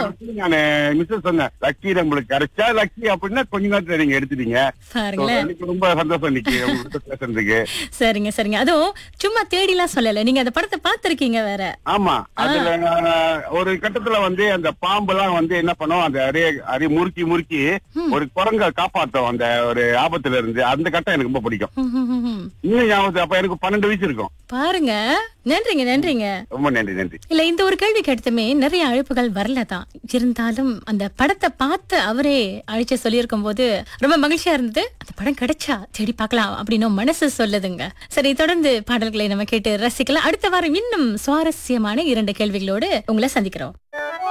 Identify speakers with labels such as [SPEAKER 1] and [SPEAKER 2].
[SPEAKER 1] நானு மிஸ்ஸஸ் சொன்னேன், லக்கி நம்மளுக்கு கிடைச்சா லக்கி அப்படின்னா கொஞ்ச நேரத்துல நீங்க எடுத்துட்டீங்க. So,
[SPEAKER 2] பாருங்களேன்.
[SPEAKER 1] எனக்கு ரொம்ப சந்தோஷம் இன்னைக்கு உங்ககிட்ட பேசுறதுக்கு.
[SPEAKER 2] சரிங்க சரிங்க. அதுவும் சும்மா தேடிலாம் சொல்லல, நீங்க அந்த படத்தை பார்த்திருக்கீங்க வேற.
[SPEAKER 1] ஆமா, அதுல ஒரு கட்டத்துல வந்து அந்த பாம்பெல்லாம் வந்து என்ன பண்ணும், அந்த அரிய முறுக்கி முறுக்கி ஒரு குரங்க காப்பாத்தும் அந்த ஒரு ஆபத்துல இருந்து. அந்த கட்டம் எனக்கு ரொம்ப பிடிக்கும். இன்னும் ஞாபகம், அப்ப எனக்கு 12 வயசு இருக்கும்.
[SPEAKER 2] பாருங்க. நன்றிங்க நன்றிங்க.
[SPEAKER 1] ரொம்ப நன்றி நன்றி.
[SPEAKER 2] இல்ல, இந்த ஒரு கேள்வி கேட்டதுமே நிறைய அழைப்புகள் வரலதான். இருந்தாலும் அந்த படத்தை பார்த்து அவரே அழைச்சு சொல்லியிருக்கும் போது ரொம்ப மகிழ்ச்சியா இருந்தது. அந்த படம் கிடைச்சா தேடி பார்க்கலாம் அப்படின்னு மனசு சொல்லுதுங்க. சரி, தொடர்ந்து பாடல்களை நம்ம கேட்டு ரசிக்கலாம். அடுத்த வாரம் இன்னும் சுவாரஸ்யமான 2 கேள்விகளோடு உங்களை சந்திக்கிறோம்.